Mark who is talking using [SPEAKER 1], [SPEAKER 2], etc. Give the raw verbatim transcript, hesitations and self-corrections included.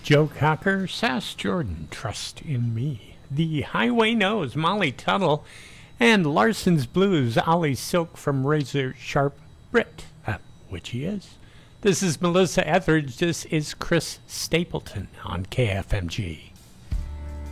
[SPEAKER 1] Joe Cocker, Sass Jordan, Trust in Me. The Highway Knows, Molly Tuttle. And Larson's Blues, Ollie Silk from Razor Sharp Brit, uh, which he is. This is Melissa Etheridge. This is Chris Stapleton on K F M G.